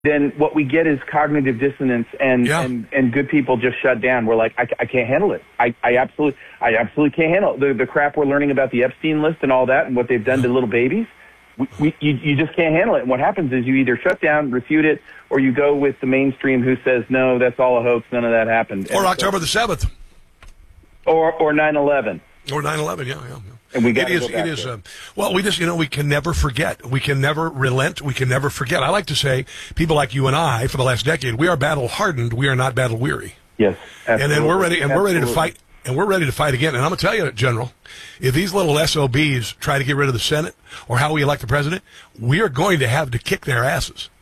then what we get is cognitive dissonance, and good people just shut down. We're like, I can't handle it. I absolutely can't handle it. The crap we're learning about the Epstein list and all that and what they've done to little babies. You just can't handle it. And what happens is you either shut down, refute it, or you go with the mainstream who says, no, that's all a hoax, none of that happened. Or October the 7th. Or 9/11. Or 9/11, yeah. And we got well, we can never forget. We can never relent. We can never forget. I like to say, people like you and I, for the last decade, we are battle hardened. We are not battle weary. Yes, absolutely. And then we're ready to fight. And we're ready to fight again. And I'm going to tell you, General, if these little SOBs try to get rid of the Senate or how we elect the president, we are going to have to kick their asses.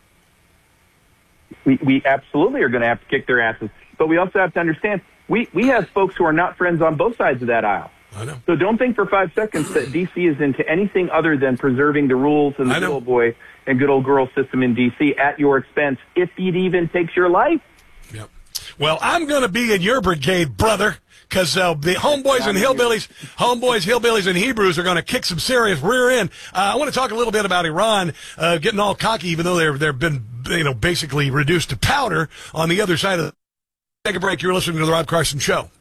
We absolutely are going to have to kick their asses. But we also have to understand, we have folks who are not friends on both sides of that aisle. I know. So don't think for 5 seconds that D.C. is into anything other than preserving the rules and the good old boy and good old girl system in D.C. at your expense, if it even takes your life. Yep. Well, I'm going to be in your brigade, brother. Because the homeboys, hillbillies, and Hebrews are going to kick some serious rear end. I want to talk a little bit about Iran getting all cocky, even though they've been basically reduced to powder on the other side of the. Take a break. You're listening to the Rob Carson Show.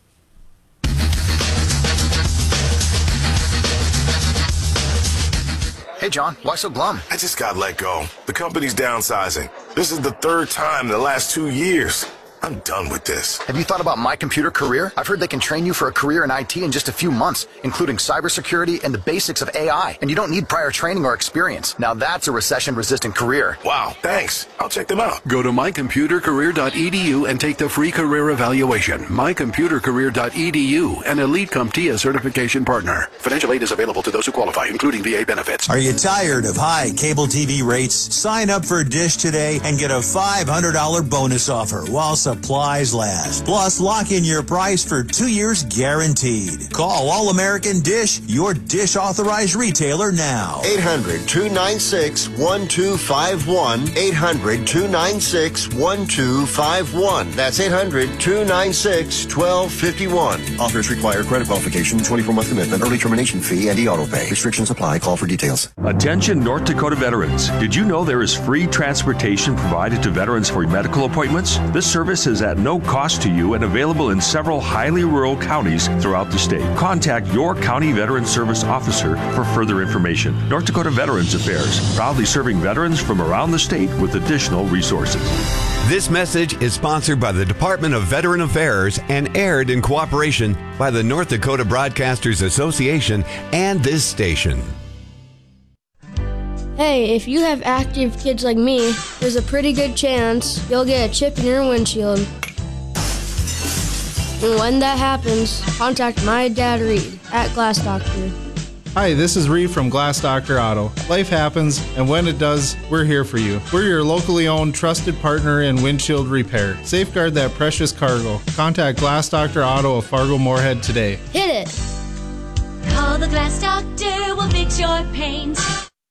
Hey, John, why so glum? I just got let go. The company's downsizing. This is the third time in the last 2 years. I'm done with this. Have you thought about My Computer Career? I've heard they can train you for a career in IT in just a few months, including cybersecurity and the basics of AI. And you don't need prior training or experience. Now that's a recession-resistant career. Wow, thanks. I'll check them out. Go to mycomputercareer.edu and take the free career evaluation. Mycomputercareer.edu, an Elite CompTIA certification partner. Financial aid is available to those who qualify, including VA benefits. Are you tired of high cable TV rates? Sign up for Dish today and get a $500 bonus offer while supplies last. Plus, lock in your price for 2 years guaranteed. Call All American Dish, your Dish authorized retailer now. 800-296-1251. 800-296-1251. That's 800-296-1251. Offers require credit qualification, 24-month commitment, early termination fee, and e-auto pay. Restrictions apply. Call for details. Attention North Dakota veterans. Did you know there is free transportation provided to veterans for medical appointments? This service is at no cost to you and available in several highly rural counties throughout the state. Contact your county veteran service officer for further information. North Dakota Veterans Affairs, proudly serving veterans from around the state with additional resources. This message is sponsored by the Department of Veteran Affairs and aired in cooperation by the North Dakota Broadcasters Association and this station. Hey, if you have active kids like me, there's a pretty good chance you'll get a chip in your windshield. And when that happens, contact my dad Reed at Glass Doctor. Hi, this is Reed from Glass Doctor Auto. Life happens, and when it does, we're here for you. We're your locally owned, trusted partner in windshield repair. Safeguard that precious cargo. Contact Glass Doctor Auto of Fargo-Moorhead today. Hit it! Call the Glass Doctor, we'll fix your paint.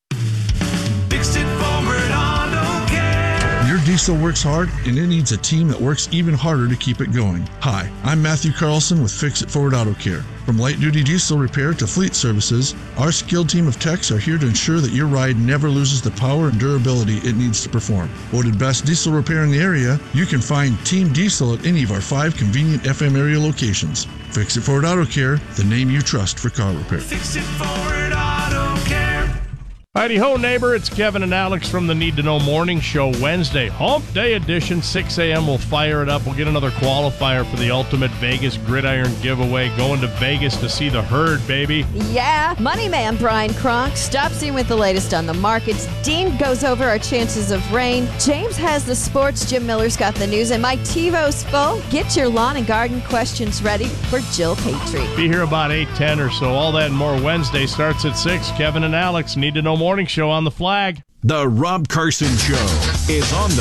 Your diesel works hard, and it needs a team that works even harder to keep it going. Hi, I'm Matthew Carlson with Fix It Forward Auto Care. From light-duty diesel repair to fleet services, our skilled team of techs are here to ensure that your ride never loses the power and durability it needs to perform. Voted best diesel repair in the area, you can find Team Diesel at any of our 5 convenient FM area locations. Fix It Forward Auto Care, the name you trust for car repair. Fix It Forward Auto Care. Heidi ho, neighbor. It's Kevin and Alex from the Need to Know Morning Show, Wednesday, Hump Day edition, 6 a.m. We'll fire it up. We'll get another qualifier for the Ultimate Vegas Gridiron giveaway. Going to Vegas to see the herd, baby. Yeah. Money man Brian Kronk stops in with the latest on the markets. Dean goes over our chances of rain. James has the sports. Jim Miller's got the news. And Mike TiVo's full. Get your lawn and garden questions ready for Jill Patry. Be here about 8:10 or so. All that and more Wednesday starts at 6. Kevin and Alex, Need to Know Morning Show on the Flag. The Rob Carson Show is on the